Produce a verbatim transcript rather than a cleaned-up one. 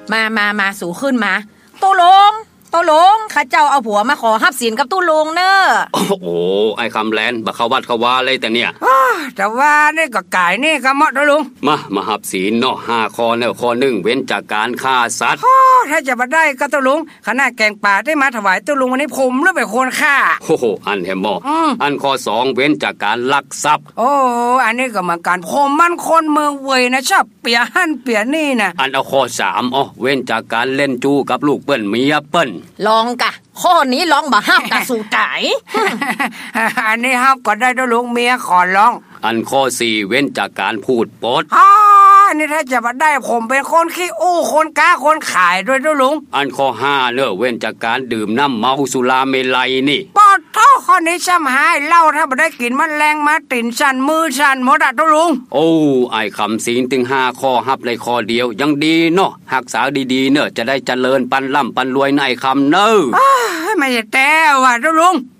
มามามาสู่ขึ้นมาตู้ลงตู้ลงข้าเจ้าเอาผัวมาขอฮับศีลกับตู้ลงเนอะโอ้โหไอ้คำแลนบักเขาวัดเขาว่าเลยแต่เนี่ยแต่ว่านี่ก็กายนี่ก็เหมาะตู้ลงมามาฮับศีลเนาะห้าข้อเนี่ยข้อหนึ่งเว้นจากการฆ่าสัตว์ถ้าจะมาได้ก็ตู้ลงขณะแกงป่าได้มาถวายตู้ลงวันนี้ผมหรือเป็นคนฆ่าโอ้โหอันแหมออันข้อสองเว้นจากการลักทรัพย์โอ้อันนี้ก็เหมือนกันผมมันคนเมืองเวยนะชอบเปียหั่นเปียนี่นะอันเอาข้อสามอ๋อเว้นจากการเล่นจู้กับลูกเปิ้นเมียเปิ้นลองกะข้อนี้ลองบ่ห้ามกะสู่ไก่อันนี้ห้ามก็ได้ตู้ลงเมียขอร้องอันข้อสี่เว้นจากการพูดปดอันนี้ถ้าจะมาได้ผมเป็นคนขี้อู้คนก้าคนขายด้วยตู้ลุงอันข้อห้าเนอะเว้นจากการดื่มน้ำเมาสุราเมลัยนี่ปอดท่อข้อนี้ช้ำหายเล่าถ้ามาได้กินมันแรงมาติ่นชันมือชันหมดอะตู้ลุงโอ้ไอ้คำศีลถึงห้าข้อฮับเลยข้อเดียวยังดีเนาะหักษาดีๆเนอะจะได้เจริญปันล่ำปันรวยในคำเนอะไม่ใช่แต่ว่าตู้ลุง